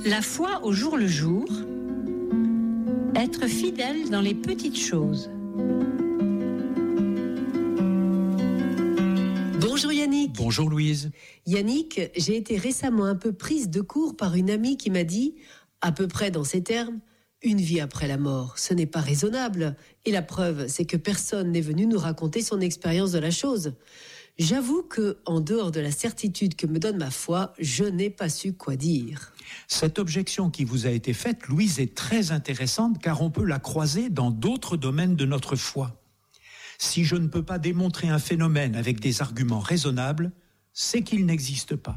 La foi au jour le jour, être fidèle dans les petites choses. Bonjour Yannick. Bonjour Louise. Yannick, j'ai été récemment un peu prise de court par une amie qui m'a dit, à peu près dans ces termes, une vie après la mort, ce n'est pas raisonnable. Et la preuve, c'est que personne n'est venu nous raconter son expérience de la chose. J'avoue que, en dehors de la certitude que me donne ma foi, je n'ai pas su quoi dire. Cette objection qui vous a été faite, Louise, est très intéressante car on peut la croiser dans d'autres domaines de notre foi. Si je ne peux pas démontrer un phénomène avec des arguments raisonnables, c'est qu'il n'existe pas.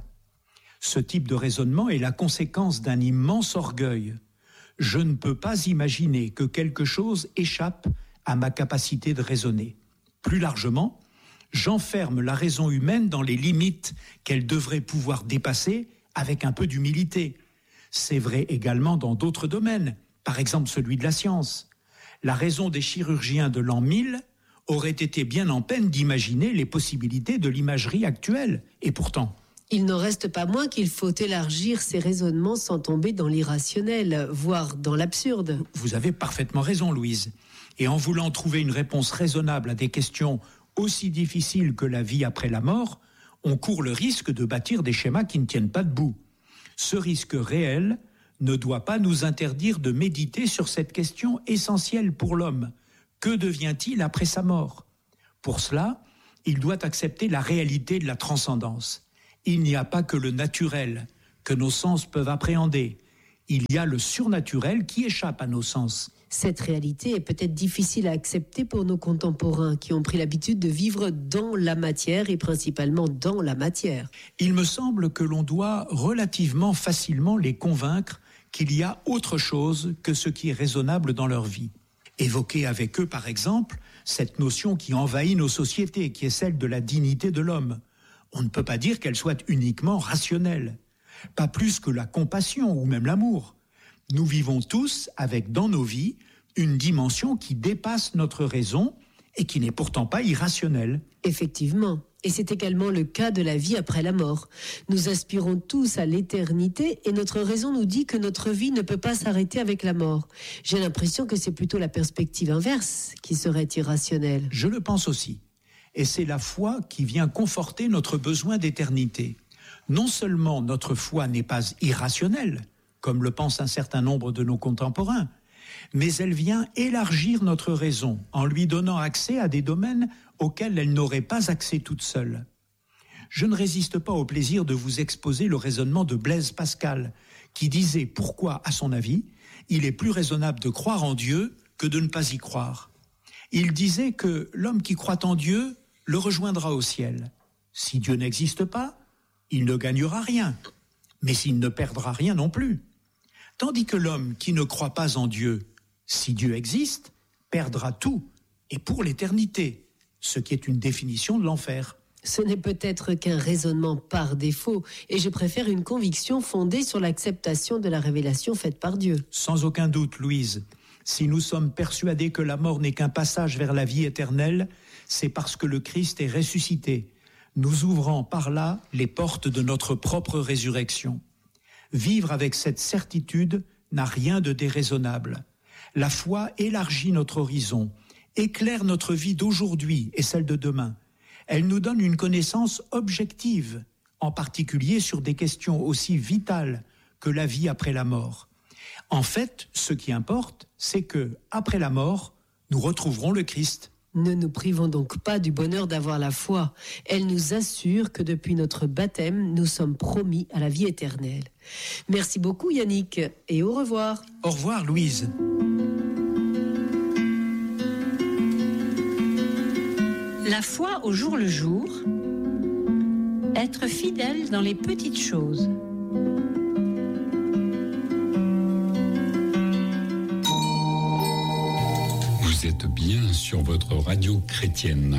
Ce type de raisonnement est la conséquence d'un immense orgueil. Je ne peux pas imaginer que quelque chose échappe à ma capacité de raisonner. Plus largement, j'enferme la raison humaine dans les limites qu'elle devrait pouvoir dépasser avec un peu d'humilité. C'est vrai également dans d'autres domaines, par exemple celui de la science. La raison des chirurgiens de l'an 1000 aurait été bien en peine d'imaginer les possibilités de l'imagerie actuelle. Et pourtant, il n'en reste pas moins qu'il faut élargir ses raisonnements sans tomber dans l'irrationnel, voire dans l'absurde. Vous avez parfaitement raison, Louise. Et en voulant trouver une réponse raisonnable à des questions aussi difficiles que la vie après la mort, on court le risque de bâtir des schémas qui ne tiennent pas debout. Ce risque réel ne doit pas nous interdire de méditer sur cette question essentielle pour l'homme. Que devient-il après sa mort ? Pour cela, il doit accepter la réalité de la transcendance. Il n'y a pas que le naturel que nos sens peuvent appréhender. Il y a le surnaturel qui échappe à nos sens. Cette réalité est peut-être difficile à accepter pour nos contemporains qui ont pris l'habitude de vivre dans la matière et principalement dans la matière. Il me semble que l'on doit relativement facilement les convaincre qu'il y a autre chose que ce qui est raisonnable dans leur vie. Évoquer avec eux, par exemple, cette notion qui envahit nos sociétés, qui est celle de la dignité de l'homme. On ne peut pas dire qu'elle soit uniquement rationnelle, pas plus que la compassion ou même l'amour. Nous vivons tous avec dans nos vies une dimension qui dépasse notre raison et qui n'est pourtant pas irrationnelle. Effectivement, et c'est également le cas de la vie après la mort. Nous aspirons tous à l'éternité et notre raison nous dit que notre vie ne peut pas s'arrêter avec la mort. J'ai l'impression que c'est plutôt la perspective inverse qui serait irrationnelle. Je le pense aussi. Et c'est la foi qui vient conforter notre besoin d'éternité. Non seulement notre foi n'est pas irrationnelle, comme le pense un certain nombre de nos contemporains, mais elle vient élargir notre raison en lui donnant accès à des domaines auxquels elle n'aurait pas accès toute seule. Je ne résiste pas au plaisir de vous exposer le raisonnement de Blaise Pascal, qui disait pourquoi, à son avis, il est plus raisonnable de croire en Dieu que de ne pas y croire. Il disait que l'homme qui croit en Dieu le rejoindra au ciel. Si Dieu n'existe pas, il ne gagnera rien, mais il ne perdra rien non plus. Tandis que l'homme qui ne croit pas en Dieu, si Dieu existe, perdra tout, et pour l'éternité, ce qui est une définition de l'enfer. Ce n'est peut-être qu'un raisonnement par défaut, et je préfère une conviction fondée sur l'acceptation de la révélation faite par Dieu. Sans aucun doute, Louise, si nous sommes persuadés que la mort n'est qu'un passage vers la vie éternelle, c'est parce que le Christ est ressuscité, nous ouvrant par là les portes de notre propre résurrection. Vivre avec cette certitude n'a rien de déraisonnable. La foi élargit notre horizon, éclaire notre vie d'aujourd'hui et celle de demain. Elle nous donne une connaissance objective, en particulier sur des questions aussi vitales que la vie après la mort. En fait, ce qui importe, c'est que, après la mort, nous retrouverons le Christ. Ne nous privons donc pas du bonheur d'avoir la foi. Elle nous assure que depuis notre baptême, nous sommes promis à la vie éternelle. Merci beaucoup Yannick et au revoir. Au revoir Louise. La foi au jour le jour, être fidèle dans les petites choses. Vous êtes bien sur votre radio chrétienne.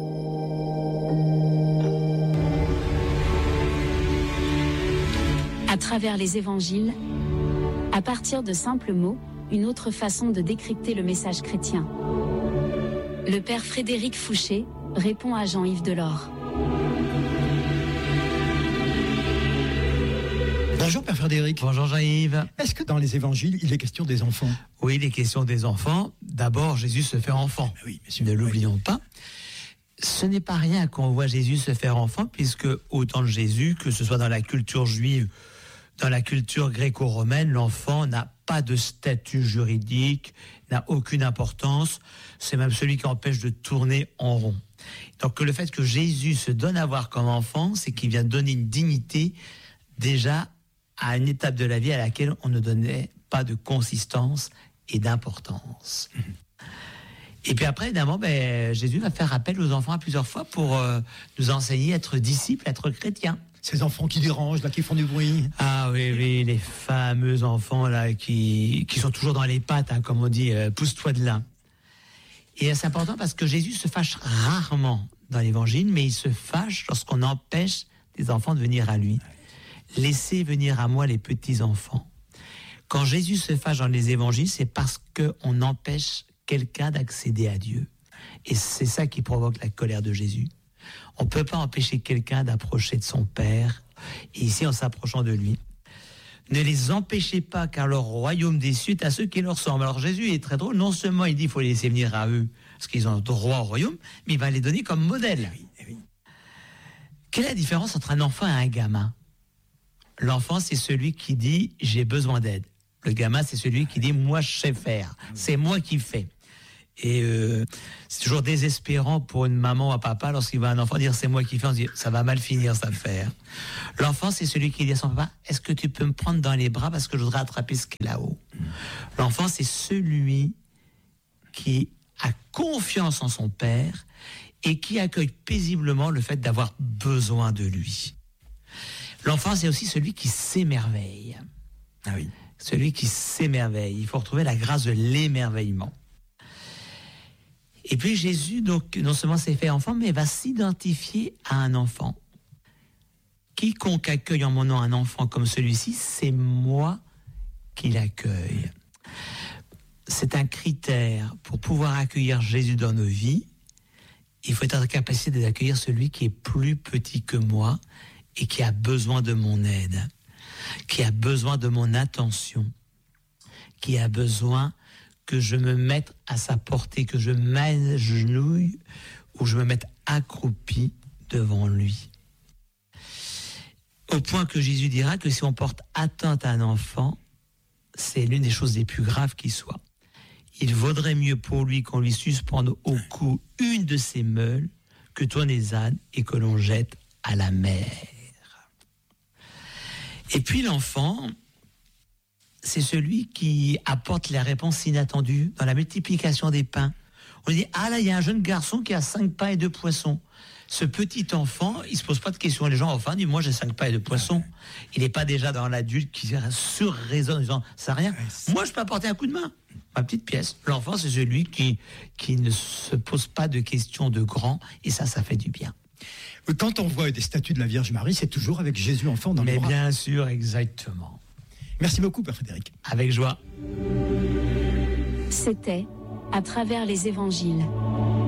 À travers les évangiles, à partir de simples mots, une autre façon de décrypter le message chrétien. Le père Frédéric Fouché répond à Jean-Yves Delors. Bonjour Père Frédéric. Bonjour Jean-Yves. Est-ce que dans les évangiles, il est question des enfants? Oui, il est question des enfants. D'abord, Jésus se fait enfant. Oui, bien sûr. Ne l'oublions pas. Ce n'est pas rien qu'on voit Jésus se faire enfant, puisque au temps de Jésus, que ce soit dans la culture juive, dans la culture gréco-romaine, l'enfant n'a pas de statut juridique, n'a aucune importance. C'est même celui qui empêche de tourner en rond. Donc le fait que Jésus se donne à voir comme enfant, c'est qu'il vient donner une dignité déjà à une étape de la vie à laquelle on ne donnait pas de consistance et d'importance. Et puis après, évidemment, Jésus va faire appel aux enfants à plusieurs fois pour nous enseigner à être disciples, à être chrétiens. Ces enfants qui dérangent, là, qui font du bruit. Ah oui, les fameux enfants là qui sont toujours dans les pattes, hein, comme on dit, pousse-toi de là. Et c'est important parce que Jésus se fâche rarement dans l'évangile, mais il se fâche lorsqu'on empêche des enfants de venir à lui. Laissez venir à moi les petits enfants. Quand Jésus se fâche dans les évangiles, c'est parce qu'on empêche quelqu'un d'accéder à Dieu. Et c'est ça qui provoque la colère de Jésus. On ne peut pas empêcher quelqu'un d'approcher de son Père, et ici en s'approchant de lui. Ne les empêchez pas, car leur royaume des cieux est à ceux qui leur ressemblent. Alors Jésus est très drôle, non seulement il dit qu'il faut les laisser venir à eux, parce qu'ils ont droit au royaume, mais il va les donner comme modèle. Oui. Quelle est la différence entre un enfant et un gamin? L'enfant, c'est celui qui dit « j'ai besoin d'aide ». Le gamin, c'est celui qui dit « moi, je sais faire, c'est moi qui fais ». Et c'est toujours désespérant pour une maman ou un papa lorsqu'il voit un enfant dire « c'est moi qui fais », on se dit « ça va mal finir cette affaire ». L'enfant, c'est celui qui dit à son papa « est-ce que tu peux me prendre dans les bras parce que je voudrais attraper ce qui est là-haut ». L'enfant, c'est celui qui a confiance en son père et qui accueille paisiblement le fait d'avoir besoin de lui. L'enfant, c'est aussi celui qui s'émerveille. Ah oui. Celui qui s'émerveille. Il faut retrouver la grâce de l'émerveillement. Et puis Jésus, donc, non seulement s'est fait enfant, mais va s'identifier à un enfant. Quiconque accueille en mon nom un enfant comme celui-ci, c'est moi qui l'accueille. C'est un critère pour pouvoir accueillir Jésus dans nos vies. Il faut être en capacité d'accueillir celui qui est plus petit que moi et qui a besoin de mon aide, qui a besoin de mon attention, qui a besoin que je me mette à sa portée, que je m'agenouille ou je me mette accroupi devant lui. Au point que Jésus dira que si on porte atteinte à un enfant, c'est l'une des choses les plus graves qui soit. Il vaudrait mieux pour lui qu'on lui suspende au cou une de ses meules que tourne les ânes et que l'on jette à la mer. Et puis l'enfant, c'est celui qui apporte la réponse inattendue dans la multiplication des pains. On dit, ah là, il y a un jeune garçon qui a 5 pains et 2 poissons. Ce petit enfant, il ne se pose pas de questions. Les gens, enfin, disent, moi j'ai 5 pains et 2 poissons. Il n'est pas déjà dans l'adulte qui surraisonne en disant, ça rien. Moi, je peux apporter un coup de main, ma petite pièce. L'enfant, c'est celui qui ne se pose pas de questions de grand, et ça fait du bien. Quand on voit des statues de la Vierge Marie, c'est toujours avec Jésus enfant dans les bras. Mais bien sûr, exactement. Merci beaucoup, Père Frédéric. Avec joie. C'était À travers les évangiles.